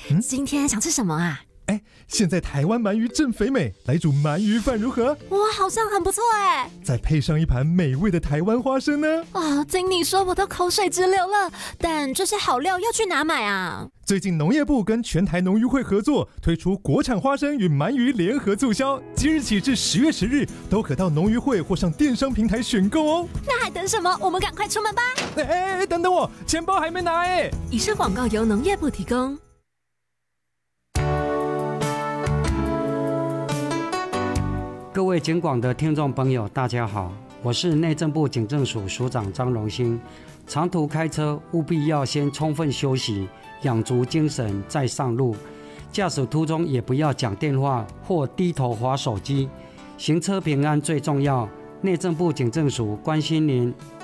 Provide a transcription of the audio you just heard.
今天想吃什么啊？ 现在台湾鳗鱼正肥美，来煮鳗鱼饭如何？ 哇，好像很不错哎！ 再配上一盘美味的台湾花生呢？ 听你说我都口水直流了。但这些好料要去哪买啊？ 最近农业部跟全台农渔会合作，推出国产花生与鳗鱼联合促销，即日起至10月10日，都可到农渔会或上电商平台选购哦。 那还等什么？我们赶快出门吧！ 等等我，钱包还没拿哎！ 以上广告由农业部提供。 各位警广的听众朋友，大家好，我是内政部警政署署长张荣兴。长途开车务必要先充分休息，养足精神再上路。驾驶途中也不要讲电话或低头滑手机。行车平安最重要，内政部警政署关心您。